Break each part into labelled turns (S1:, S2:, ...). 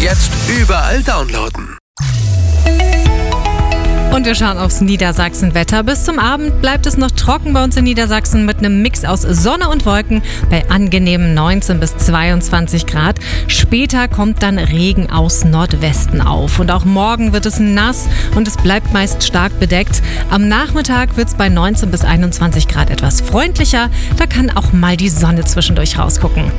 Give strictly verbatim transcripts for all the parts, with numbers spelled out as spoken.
S1: Jetzt überall downloaden.
S2: Und wir schauen aufs Niedersachsen-Wetter. Bis zum Abend bleibt es noch trocken bei uns in Niedersachsen mit einem Mix aus Sonne und Wolken bei angenehmen neunzehn bis zweiundzwanzig Grad. Später kommt dann Regen aus Nordwesten auf. Und auch morgen wird es nass und es bleibt meist stark bedeckt. Am Nachmittag wird es bei neunzehn bis einundzwanzig Grad etwas freundlicher. Da kann auch mal die Sonne zwischendurch rausgucken.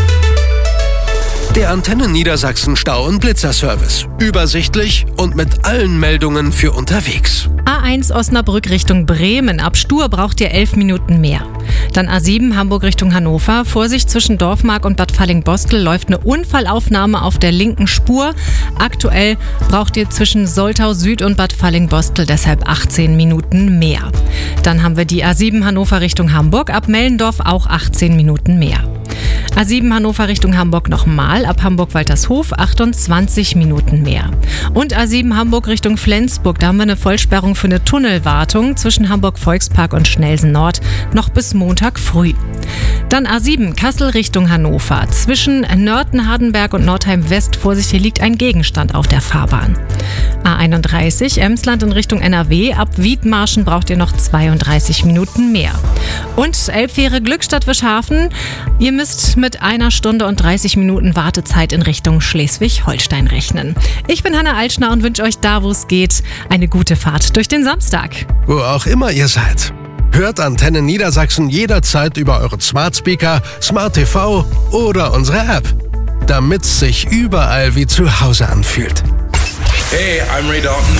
S1: Der Antenne Niedersachsen Stau- und Blitzerservice. Übersichtlich und mit allen Meldungen für unterwegs.
S2: A eins Osnabrück Richtung Bremen. Ab Stur braucht ihr elf Minuten mehr. Dann A sieben Hamburg Richtung Hannover. Vorsicht, zwischen Dorfmark und Bad Falling-Bostel läuft eine Unfallaufnahme auf der linken Spur. Aktuell braucht ihr zwischen Soltau Süd und Bad Falling-Bostel deshalb achtzehn Minuten mehr. Dann haben wir die A sieben Hannover Richtung Hamburg. Ab Mellendorf auch achtzehn Minuten mehr. A sieben Hannover Richtung Hamburg nochmal, ab Hamburg-Waltershof achtundzwanzig Minuten mehr. Und A sieben Hamburg Richtung Flensburg, da haben wir eine Vollsperrung für eine Tunnelwartung zwischen Hamburg-Volkspark und Schnelsen Nord noch bis Montag früh. Dann A sieben Kassel Richtung Hannover, zwischen Nörten, Hardenberg und Nordheim West, Vorsicht, hier liegt ein Gegenstand auf der Fahrbahn. A einunddreißig Emsland in Richtung N R W, ab Wiedmarschen braucht ihr noch zweiunddreißig Minuten mehr. Und Elbfähre Glückstadt-Wischhafen, ihr müsst mit einer Stunde und dreißig Minuten Wartezeit in Richtung Schleswig-Holstein rechnen. Ich bin Hanna Altschner und wünsche euch da, wo es geht, eine gute Fahrt durch den Samstag.
S1: Wo auch immer ihr seid. Hört Antenne Niedersachsen jederzeit über euren Smart Speaker, Smart T V oder unsere App. Damit's sich überall wie zu Hause anfühlt.
S3: Hey, I'm Ray Dalton.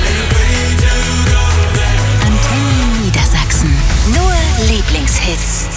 S4: Antenne Niedersachsen. Nur Lieblingshits.